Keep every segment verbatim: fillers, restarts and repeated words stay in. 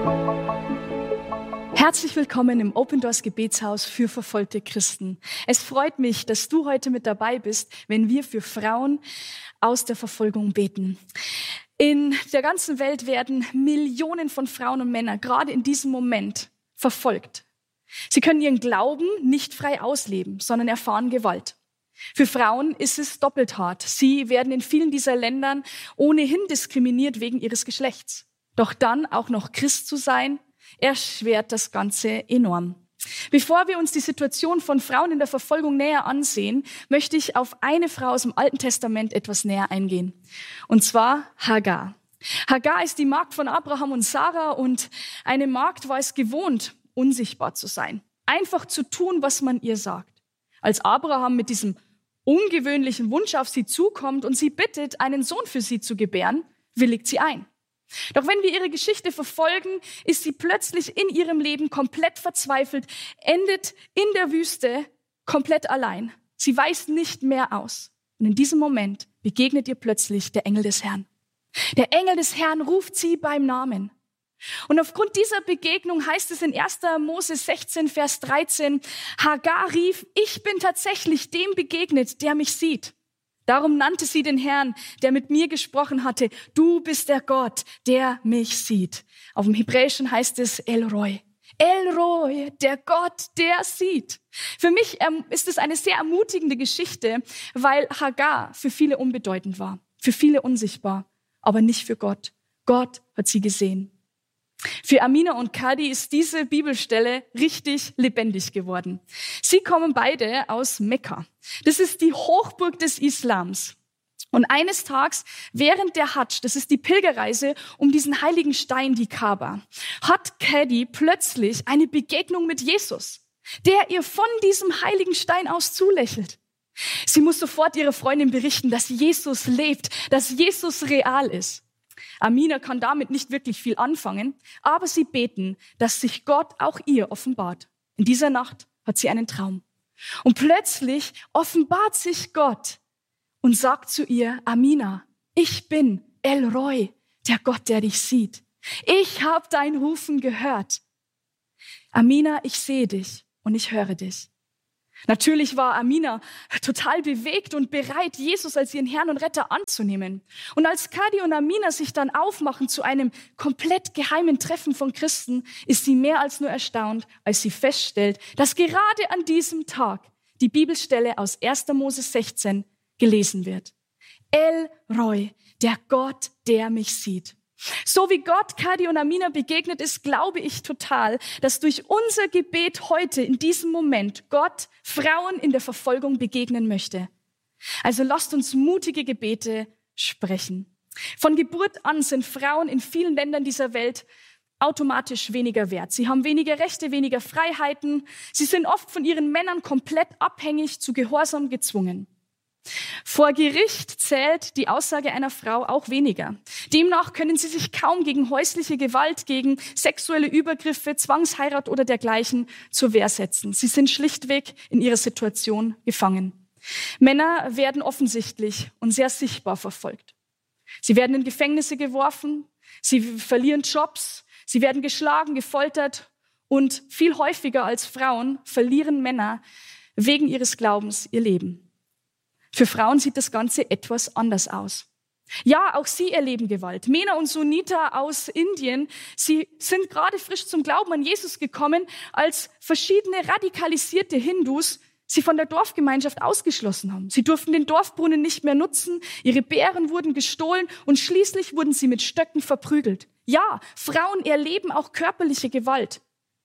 Herzlich willkommen im Open Doors Gebetshaus für verfolgte Christen. Es freut mich, dass du heute mit dabei bist, wenn wir für Frauen aus der Verfolgung beten. In der ganzen Welt werden Millionen von Frauen und Männern gerade in diesem Moment verfolgt. Sie können ihren Glauben nicht frei ausleben, sondern erfahren Gewalt. Für Frauen ist es doppelt hart. Sie werden in vielen dieser Ländern ohnehin diskriminiert wegen ihres Geschlechts. Doch dann auch noch Christ zu sein, erschwert das Ganze enorm. Bevor wir uns die Situation von Frauen in der Verfolgung näher ansehen, möchte ich auf eine Frau aus dem Alten Testament etwas näher eingehen. Und zwar Hagar. Hagar ist die Magd von Abraham und Sarah und eine Magd war es gewohnt, unsichtbar zu sein. Einfach zu tun, was man ihr sagt. Als Abraham mit diesem ungewöhnlichen Wunsch auf sie zukommt und sie bittet, einen Sohn für sie zu gebären, willigt sie ein. Doch wenn wir ihre Geschichte verfolgen, ist sie plötzlich in ihrem Leben komplett verzweifelt, endet in der Wüste komplett allein. Sie weiß nicht mehr aus. Und in diesem Moment begegnet ihr plötzlich der Engel des Herrn. Der Engel des Herrn ruft sie beim Namen. Und aufgrund dieser Begegnung heißt es in erster Mose sechzehn, Vers dreizehn, Hagar rief, ich bin tatsächlich dem begegnet, der mich sieht. Darum nannte sie den Herrn, der mit mir gesprochen hatte, du bist der Gott, der mich sieht. Auf dem Hebräischen heißt es El Roi. El Roi, der Gott, der sieht. Für mich ist es eine sehr ermutigende Geschichte, weil Hagar für viele unbedeutend war, für viele unsichtbar, aber nicht für Gott. Gott hat sie gesehen. Für Amina und Kadi ist diese Bibelstelle richtig lebendig geworden. Sie kommen beide aus Mekka. Das ist die Hochburg des Islams. Und eines Tages während der Hadsch, das ist die Pilgerreise um diesen heiligen Stein, die Kaaba, hat Kadi plötzlich eine Begegnung mit Jesus, der ihr von diesem heiligen Stein aus zulächelt. Sie muss sofort ihrer Freundin berichten, dass Jesus lebt, dass Jesus real ist. Amina kann damit nicht wirklich viel anfangen, aber sie beten, dass sich Gott auch ihr offenbart. In dieser Nacht hat sie einen Traum. Und plötzlich offenbart sich Gott und sagt zu ihr, Amina, ich bin El Roi, der Gott, der dich sieht. Ich habe dein Rufen gehört. Amina, ich sehe dich und ich höre dich. Natürlich war Amina total bewegt und bereit, Jesus als ihren Herrn und Retter anzunehmen. Und als Kadi und Amina sich dann aufmachen zu einem komplett geheimen Treffen von Christen, ist sie mehr als nur erstaunt, als sie feststellt, dass gerade an diesem Tag die Bibelstelle aus erster Mose sechzehn gelesen wird. El Roi, der Gott, der mich sieht. So wie Gott Kadi und Amina begegnet ist, glaube ich total, dass durch unser Gebet heute in diesem Moment Gott Frauen in der Verfolgung begegnen möchte. Also lasst uns mutige Gebete sprechen. Von Geburt an sind Frauen in vielen Ländern dieser Welt automatisch weniger wert. Sie haben weniger Rechte, weniger Freiheiten. Sie sind oft von ihren Männern komplett abhängig, zu Gehorsam gezwungen. Vor Gericht zählt die Aussage einer Frau auch weniger. Demnach können sie sich kaum gegen häusliche Gewalt, gegen sexuelle Übergriffe, Zwangsheirat oder dergleichen zur Wehr setzen. Sie sind schlichtweg in ihrer Situation gefangen. Männer werden offensichtlich und sehr sichtbar verfolgt. Sie werden in Gefängnisse geworfen, sie verlieren Jobs, sie werden geschlagen, gefoltert und viel häufiger als Frauen verlieren Männer wegen ihres Glaubens ihr Leben. Für Frauen sieht das Ganze etwas anders aus. Ja, auch sie erleben Gewalt. Mena und Sunita aus Indien, sie sind gerade frisch zum Glauben an Jesus gekommen, als verschiedene radikalisierte Hindus sie von der Dorfgemeinschaft ausgeschlossen haben. Sie durften den Dorfbrunnen nicht mehr nutzen, ihre Beeren wurden gestohlen und schließlich wurden sie mit Stöcken verprügelt. Ja, Frauen erleben auch körperliche Gewalt.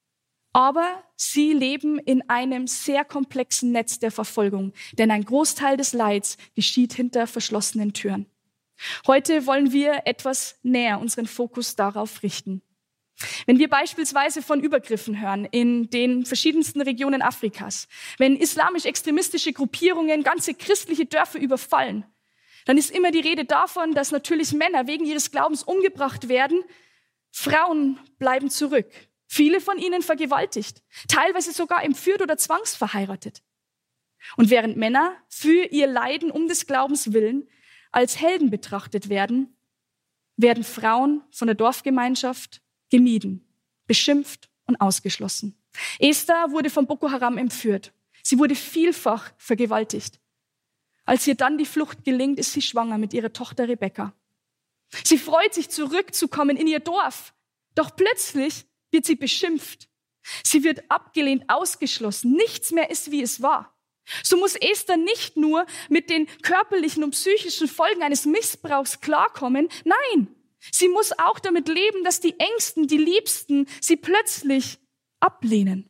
Aber sie leben in einem sehr komplexen Netz der Verfolgung, denn ein Großteil des Leids geschieht hinter verschlossenen Türen. Heute wollen wir etwas näher unseren Fokus darauf richten. Wenn wir beispielsweise von Übergriffen hören in den verschiedensten Regionen Afrikas, wenn islamisch-extremistische Gruppierungen ganze christliche Dörfer überfallen, dann ist immer die Rede davon, dass natürlich Männer wegen ihres Glaubens umgebracht werden, Frauen bleiben zurück. Viele von ihnen vergewaltigt, teilweise sogar entführt oder zwangsverheiratet. Und während Männer für ihr Leiden um des Glaubens willen als Helden betrachtet werden, werden Frauen von der Dorfgemeinschaft gemieden. beschimpft und ausgeschlossen. Esther wurde von Boko Haram entführt. Sie wurde vielfach vergewaltigt. Als ihr dann die Flucht gelingt, ist sie schwanger mit ihrer Tochter Rebekka. Sie freut sich, zurückzukommen in ihr Dorf. Doch plötzlich wird sie beschimpft. Sie wird abgelehnt, ausgeschlossen. Nichts mehr ist, wie es war. So muss Esther nicht nur mit den körperlichen und psychischen Folgen eines Missbrauchs klarkommen. Nein, sie muss auch damit leben, dass die Ängsten, die Liebsten sie plötzlich ablehnen.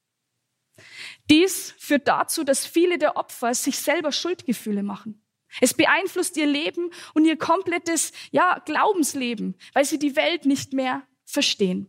Dies führt dazu, dass viele der Opfer sich selber Schuldgefühle machen. Es beeinflusst ihr Leben und ihr komplettes, ja, Glaubensleben, weil sie die Welt nicht mehr verstehen.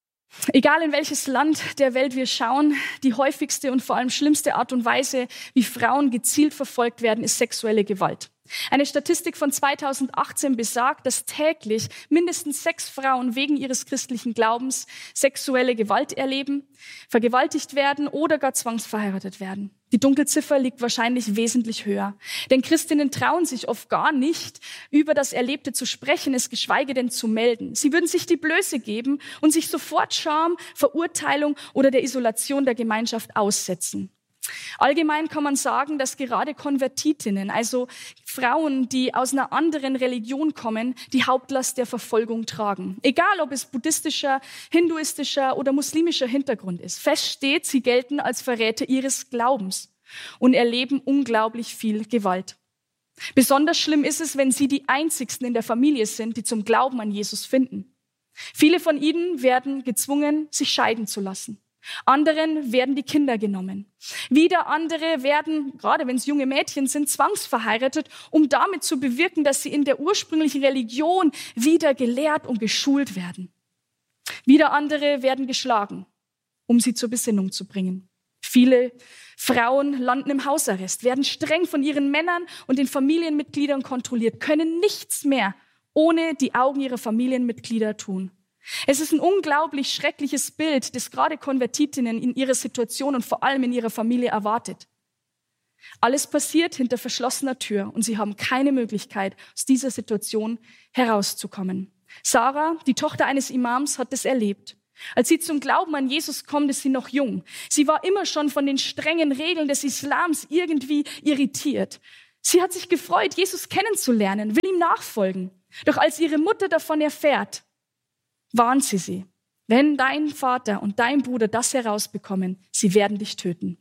Egal in welches Land der Welt wir schauen, die häufigste und vor allem schlimmste Art und Weise, wie Frauen gezielt verfolgt werden, ist sexuelle Gewalt. Eine Statistik von zweitausendachtzehn besagt, dass täglich mindestens sechs Frauen wegen ihres christlichen Glaubens sexuelle Gewalt erleben, vergewaltigt werden oder gar zwangsverheiratet werden. Die Dunkelziffer liegt wahrscheinlich wesentlich höher. Denn Christinnen trauen sich oft gar nicht, über das Erlebte zu sprechen, es geschweige denn zu melden. Sie würden sich die Blöße geben und sich sofort Scham, Verurteilung oder der Isolation der Gemeinschaft aussetzen. Allgemein kann man sagen, dass gerade Konvertitinnen, also Frauen, die aus einer anderen Religion kommen, die Hauptlast der Verfolgung tragen. Egal, ob es buddhistischer, hinduistischer oder muslimischer Hintergrund ist. Fest steht, sie gelten als Verräter ihres Glaubens und erleben unglaublich viel Gewalt. Besonders schlimm ist es, wenn sie die einzigsten in der Familie sind, die zum Glauben an Jesus finden. Viele von ihnen werden gezwungen, sich scheiden zu lassen. Anderen werden die Kinder genommen. Wieder andere werden, gerade wenn es junge Mädchen sind, zwangsverheiratet, um damit zu bewirken, dass sie in der ursprünglichen Religion wieder gelehrt und geschult werden. Wieder andere werden geschlagen, um sie zur Besinnung zu bringen. Viele Frauen landen im Hausarrest, werden streng von ihren Männern und den Familienmitgliedern kontrolliert, können nichts mehr ohne die Augen ihrer Familienmitglieder tun. Es ist ein unglaublich schreckliches Bild, das gerade Konvertitinnen in ihrer Situation und vor allem in ihrer Familie erwartet. Alles passiert hinter verschlossener Tür und sie haben keine Möglichkeit, aus dieser Situation herauszukommen. Sarah, die Tochter eines Imams, hat es erlebt. Als sie zum Glauben an Jesus kommt, ist sie noch jung. Sie war immer schon von den strengen Regeln des Islams irgendwie irritiert. Sie hat sich gefreut, Jesus kennenzulernen, will ihm nachfolgen. Doch als ihre Mutter davon erfährt, warnt sie sie. Wenn dein Vater und dein Bruder das herausbekommen, sie werden dich töten.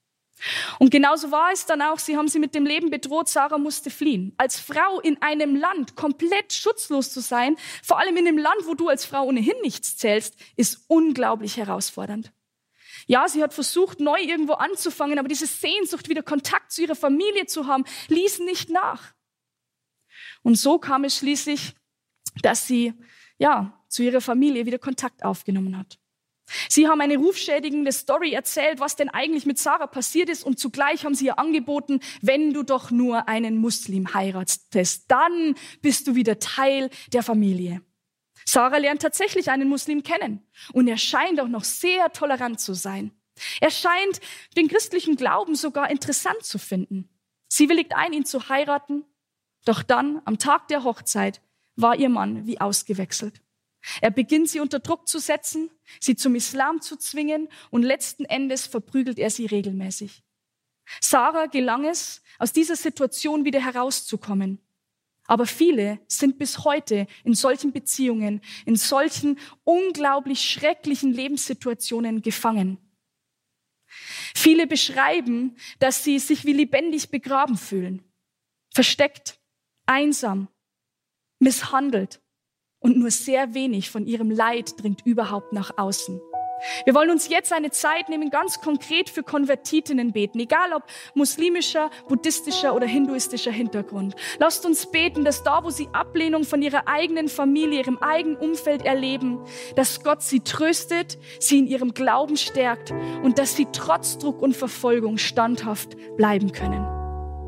Und genauso war es dann auch, sie haben sie mit dem Leben bedroht, Sarah musste fliehen. Als Frau in einem Land komplett schutzlos zu sein, vor allem in einem Land, wo du als Frau ohnehin nichts zählst, ist unglaublich herausfordernd. Ja, sie hat versucht, neu irgendwo anzufangen, aber diese Sehnsucht, wieder Kontakt zu ihrer Familie zu haben, ließ nicht nach. Und so kam es schließlich, dass sie, ja, zu ihrer Familie wieder Kontakt aufgenommen hat. Sie haben eine rufschädigende Story erzählt, was denn eigentlich mit Sarah passiert ist, und zugleich haben sie ihr angeboten, wenn du doch nur einen Muslim heiratest, dann bist du wieder Teil der Familie. Sarah lernt tatsächlich einen Muslim kennen und er scheint auch noch sehr tolerant zu sein. Er scheint den christlichen Glauben sogar interessant zu finden. Sie willigt ein, ihn zu heiraten, doch dann, am Tag der Hochzeit, war ihr Mann wie ausgewechselt. Er beginnt, sie unter Druck zu setzen, sie zum Islam zu zwingen und letzten Endes verprügelt er sie regelmäßig. Sarah gelang es, aus dieser Situation wieder herauszukommen. Aber viele sind bis heute in solchen Beziehungen, in solchen unglaublich schrecklichen Lebenssituationen gefangen. Viele beschreiben, dass sie sich wie lebendig begraben fühlen, versteckt, einsam, misshandelt. Und nur sehr wenig von ihrem Leid dringt überhaupt nach außen. Wir wollen uns jetzt eine Zeit nehmen, ganz konkret für Konvertitinnen beten, egal ob muslimischer, buddhistischer oder hinduistischer Hintergrund. Lasst uns beten, dass da, wo sie Ablehnung von ihrer eigenen Familie, ihrem eigenen Umfeld erleben, dass Gott sie tröstet, sie in ihrem Glauben stärkt und dass sie trotz Druck und Verfolgung standhaft bleiben können.